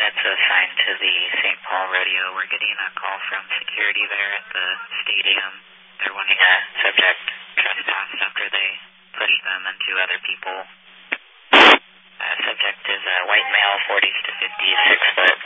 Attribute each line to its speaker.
Speaker 1: minutes assigned to the St. Paul rodeo. We're getting a call from security there at the stadium. They're wanting a subject trespassed after they pushed them into other people. Subject is a white male, 40s to 50s, 6 foot.